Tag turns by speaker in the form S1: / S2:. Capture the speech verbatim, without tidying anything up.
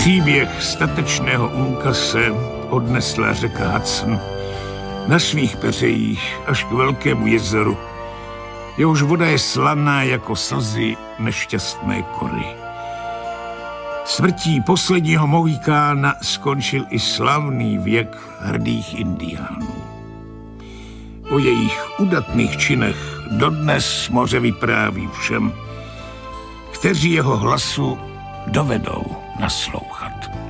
S1: Příběh statečného úkase odnesla řeka Hudson na svých peřejích až k velkému jezeru. Jehož voda je slaná jako slzy nešťastné kory. Smrtí posledního Mohikána skončil i slavný věk hrdých indiánů. O jejich udatných činech dodnes moře vypráví všem, kteří jeho hlasu dovedou naslouchat.